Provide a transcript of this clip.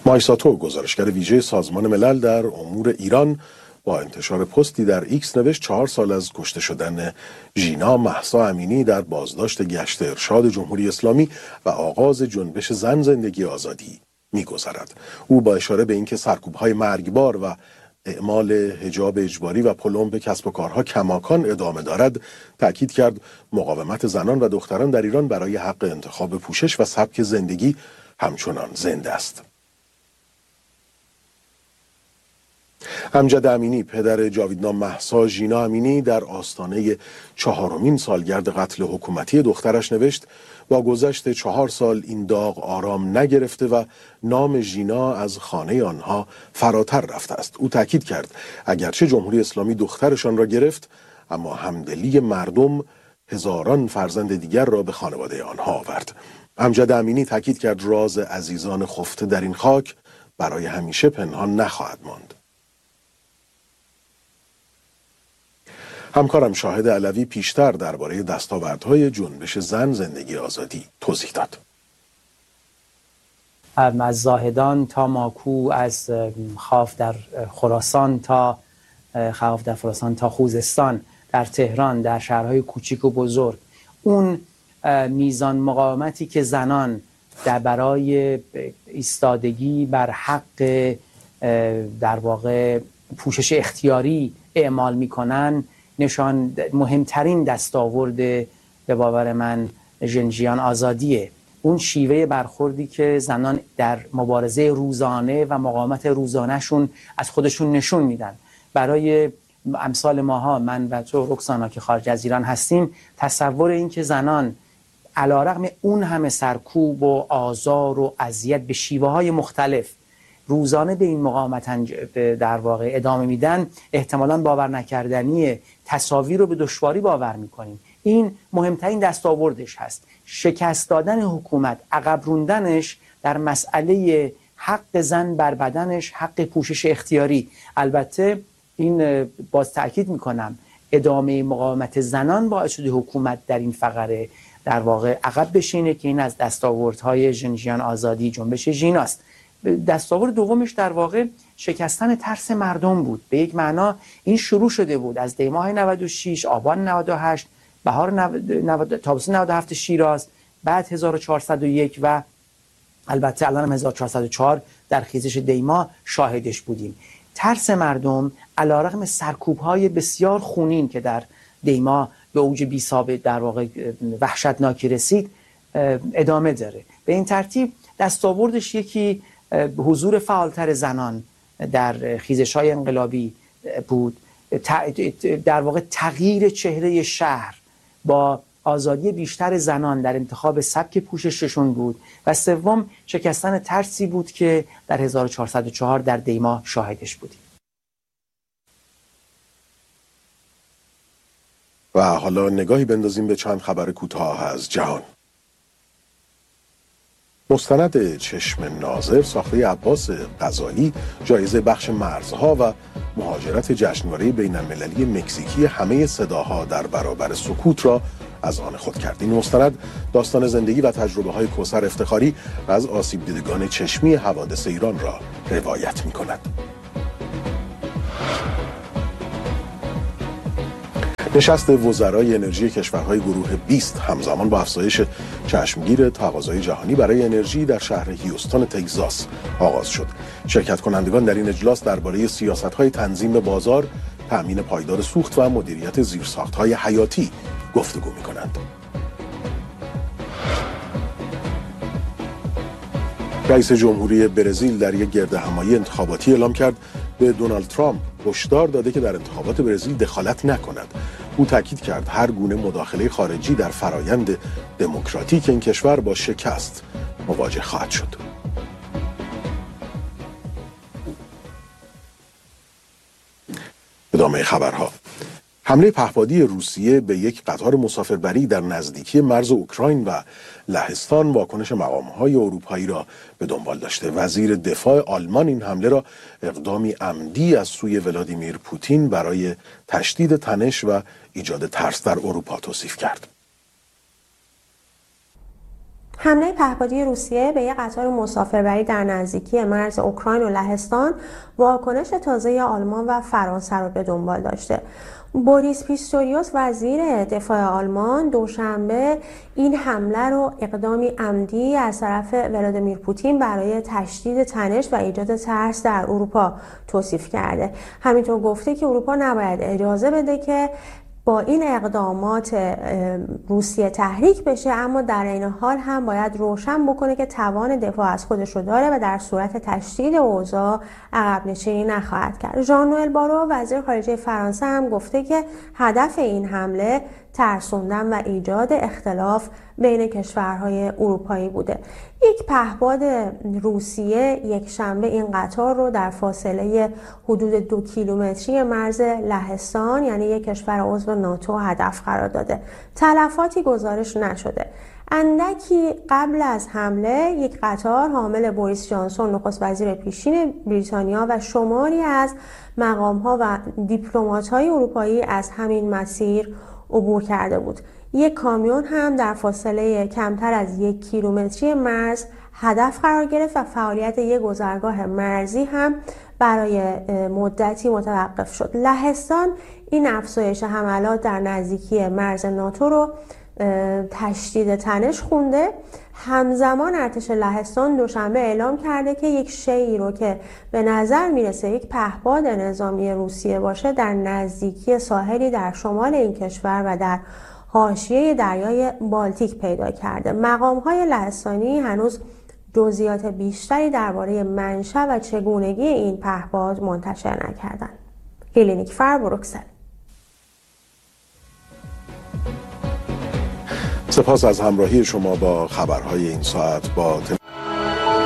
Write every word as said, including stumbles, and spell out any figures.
مایساتو، گزارشگر ویژه سازمان ملل در امور ایران، با انتشار پستی در ایکس نوشت چهار سال از کشته شدن ژینا مهسا امینی در بازداشت گشت ارشاد جمهوری اسلامی و آغاز جنبش زن زندگی آزادی می‌گذرد. او با اشاره به اینکه سرکوب‌های مرگبار و اعمال حجاب اجباری و پلم به کسب و کارها کماکان ادامه دارد، تأکید کرد مقاومت زنان و دختران در ایران برای حق انتخاب پوشش و سبک زندگی همچنان زنده است. امجد امینی، پدر جاویدنام مهسا ژینا امینی، در آستانه چهارمین سالگرد قتل حکومتی دخترش نوشت با گذشت چهار سال این داغ آرام نگرفته و نام ژینا از خانه آنها فراتر رفته است. او تاکید کرد اگرچه جمهوری اسلامی دخترشان را گرفت، اما همدلی مردم هزاران فرزند دیگر را به خانواده آنها آورد. امجد امینی تاکید کرد راز عزیزان خفته در این خاک برای همیشه پنهان نخواهد ماند. همکارم شاهد علوی پیشتر درباره دستاوردهای جنبش زن زندگی آزادی توضیح داد. از زاهدان تا ماکو، از خاف در خراسان تا خاف در خراسان تا خوزستان، در تهران، در شهرهای کوچیک و بزرگ، اون میزان مقاومتی که زنان در برای ایستادگی بر حق در واقع پوشش اختیاری اعمال میکنن، نشان مهمترین دستاورد به باور من ژنژیان آزادیه. اون شیوه برخوردی که زنان در مبارزه روزانه و مقاومت روزانهشون از خودشون نشون میدن. برای امثال ماها، من و تو رکسانا که خارج از ایران هستیم، تصور این که زنان علیرغم اون همه سرکوب و آزار و اذیت به شیوه های مختلف روزانه به این مقاومت در واقع ادامه میدن، احتمالاً باور نکردنیه. تصاویر رو به دشواری باور میکنیم. این مهمترین دستاوردش هست. شکست دادن حکومت، عقب روندنش در مسئله حق زن بر بدنش، حق پوشش اختیاری. البته این باز تأکید میکنم ادامه مقاومت زنان باعث شده حکومت در این فقره در واقع عقب بشینه که این از دستاوردهای ژنژیان آزادی، جنبش ژیناست. دستاورد دومش در واقع شکستن ترس مردم بود. به یک معنا این شروع شده بود از دیماه نود و شش، آبان نود و هشت، بهار نود، تابستون نود و هفت شیراز، بعد هزار و چهارصد و یک و البته الان هم هزار و چهارصد و چهار در خیزش دیما شاهدش بودیم. ترس مردم علیرغم سرکوب‌های بسیار خونین که در دیما به اوج بی‌سابقه در واقع وحشتناکی رسید ادامه داره. به این ترتیب دستاوردش یکی حضور فعالتر زنان در خیزش‌های انقلابی بود، در واقع تغییر چهره شهر با آزادی بیشتر زنان در انتخاب سبک پوشششون بود، و سوم شکستن ترسی بود که در هزار و چهارصد و چهار در دیما شاهدش بودیم. و حالا نگاهی بندازیم به چند خبر کوتاه از جهان. مستند چشم ناظر ساخته عباس غزالی جایزه بخش مرزها و مهاجرت جشنواره بین المللی مکزیکی همه صداها در برابر سکوت را از آن خود کرد. این مستند داستان زندگی و تجربه های کوثر افتخاری از آسیب دیدگان چشمی حوادث ایران را روایت می کند. نشست وزرای انرژی کشورهای گروه بیست همزمان با افزایش چشمگیر تقاضای جهانی برای انرژی در شهر هیوستون تگزاس آغاز شد. شرکت کنندگان در این اجلاس درباره سیاست‌های تنظیم بازار، تأمین پایدار سوخت و مدیریت زیرساخت‌های حیاتی گفتگو می‌کنند. رئیس جمهوری برزیل در یک گردهمایی انتخاباتی اعلام کرد به دونالد ترامپ هشدار داده که در انتخابات برزیل دخالت نکند. او تاکید کرد هر گونه مداخله خارجی در فرایند دموکراتیک این کشور با شکست مواجه خواهد شد. ادامه خبرها. حمله پهپادی روسیه به یک قطار مسافربری در نزدیکی مرز اوکراین و لهستان واکنش مقام‌های اروپایی را به دنبال داشته. وزیر دفاع آلمان این حمله را اقدامی عمدی از سوی ولادیمیر پوتین برای تشدید تنش و ایجاد ترس در اروپا توصیف کرد. حمله پهپادی روسیه به یک قطار مسافربری در نزدیکی مرز اوکراین و لهستان واکنش تازه آلمان و فرانسه را به دنبال داشته. بوریس پیستوریوس وزیر دفاع آلمان دوشنبه این حمله رو اقدامی عمدی از طرف ولادیمیر پوتین برای تشدید تنش و ایجاد ترس در اروپا توصیف کرده. همینطور گفته که اروپا نباید اجازه بده که با این اقدامات روسیه تحریک بشه، اما در این حال هم باید روشن بکنه که توان دفاع از خودش رو داره و در صورت تشدید اوضاع عقب نشینی نخواهد کرد. ژان نوئل بارو وزیر خارجه فرانسه هم گفته که هدف این حمله ترسوندن و ایجاد اختلاف بین کشورهای اروپایی بوده. یک پهپاد روسیه یک شنبه این قطار رو در فاصله حدود دو کیلومتری مرز لهستان یعنی یک کشور عضو ناتو هدف قرار داده. تلفاتی گزارش نشده. اندکی قبل از حمله یک قطار حامل بوریس جانسون نخست وزیر پیشین بریتانیا و شماری از مقام‌ها و دیپلمات‌های اروپایی از همین مسیر عبور کرده بود. یک کامیون هم در فاصله کمتر از یک کیلومتری مرز هدف قرار گرفت و فعالیت یک گذرگاه مرزی هم برای مدتی متوقف شد. لهستان این افزایش حملات در نزدیکی مرز ناتو رو تشدید تنش خونده. همزمان ارتش لهستان دوشنبه اعلام کرده که یک شیعی رو که به نظر میرسه یک پهپاد نظامی روسیه باشه در نزدیکی ساحلی در شمال این کشور و در حاشیه دریای بالتیک پیدا کرده. مقام‌های لهستانی هنوز جزئیات بیشتری درباره منشأ و چگونگی این پهپاد منتشر نکردند. هیلینیک فر، بروکسل. سپاس از همراهی شما با خبرهای این ساعت با